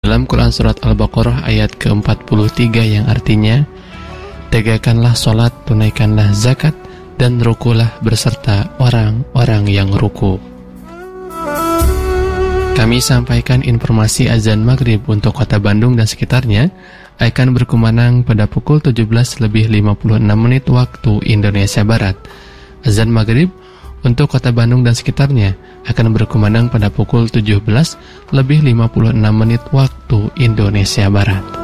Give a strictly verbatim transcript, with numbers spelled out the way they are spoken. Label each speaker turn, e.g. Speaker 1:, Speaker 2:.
Speaker 1: dalam Quran Surat Al-Baqarah ayat ke empat puluh tiga yang artinya, tegakkanlah sholat, tunaikanlah zakat, dan rukulah berserta orang-orang yang ruku. Kami sampaikan informasi azan maghrib untuk kota Bandung dan sekitarnya akan berkumandang pada pukul tujuh belas lebih lima puluh enam menit waktu Indonesia Barat. Azan maghrib untuk kota Bandung dan sekitarnya akan berkumandang pada pukul tujuh belas lebih lima puluh enam menit waktu Indonesia Barat.